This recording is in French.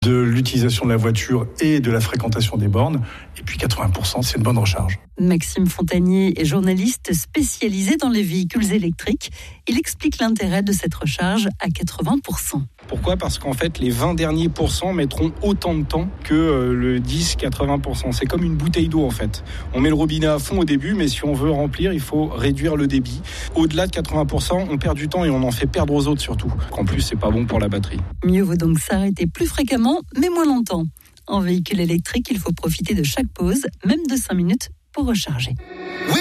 de l'utilisation de la voiture et de la fréquentation des bornes. Et puis 80%, c'est une bonne recharge. Maxime Fontanier est journaliste spécialisé dans les véhicules électriques. Il explique l'intérêt de cette recharge à 80%. Pourquoi ? Parce qu'en fait, les 20 derniers pourcents mettront autant de temps que le 10-80%. C'est comme une bouteille d'eau en fait. On met le robinet à fond au début, mais si on veut remplir, il faut réduire le débit. Au-delà de 80%, on perd du temps et on en fait perdre aux autres surtout. En plus, c'est pas bon pour la batterie. Mieux vaut donc s'arrêter plus fréquemment, mais moins longtemps. En véhicule électrique, il faut profiter de chaque pause, même de 5 minutes, pour recharger.